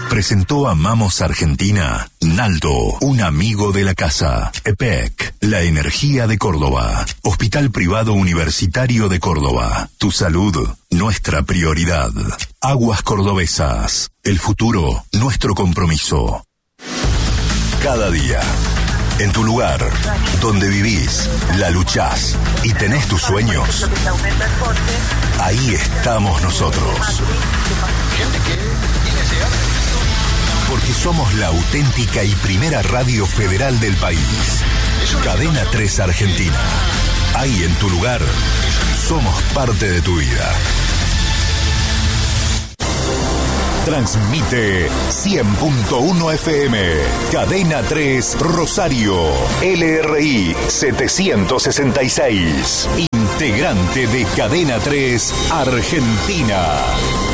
Presentó Amamos Argentina. Naldo, un amigo de la casa. EPEC, la energía de Córdoba. Hospital Privado Universitario de Córdoba. Tu salud, nuestra prioridad. Aguas Cordobesas. El futuro, nuestro compromiso. Cada día, en tu lugar, donde vivís, la luchás y tenés tus sueños, ahí estamos nosotros. Porque somos la auténtica y primera radio federal del país. Cadena 3 Argentina. Ahí en tu lugar, somos parte de tu vida. Transmite 100.1 FM. Cadena 3 Rosario. LRI 766. Integrante de Cadena 3 Argentina.